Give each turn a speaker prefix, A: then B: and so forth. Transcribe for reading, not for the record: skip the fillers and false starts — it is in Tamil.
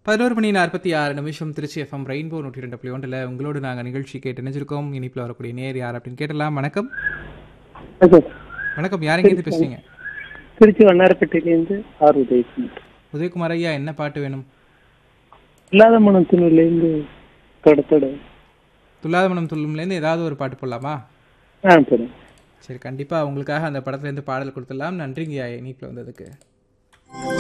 A: 11:46 திருச்சி எஃப்எம் ரெயின்போ 102.1 உங்களோடு நாங்கள் நிகழ்ச்சி கேட்டு நினைச்சிருக்கோம். இனிப்பில் வரக்கூடிய நேர் யார் அப்படின்னு கேட்டலாம். வணக்கம். வணக்கம், யாரெங்கிருந்து பேசுறீங்க?
B: திருச்சி வண்ணாரப்பேட்டையிலேருந்து ஆர் உதயகுமார்.
A: உதயகுமார் ஐயா, என்ன பாட்டு வேணும்?
B: இல்லாத மனம் துணிலேருந்து கடத்தட.
A: துல்லாத மனம் துள்ளும்லேருந்து ஏதாவது ஒரு பாட்டு போடலாமா?
B: சரி
A: சரி, கண்டிப்பாக உங்களுக்காக அந்த படத்துலேருந்து பாடல் கொடுத்துடலாம். நன்றிங்க இனிப்பில் வந்ததுக்கு.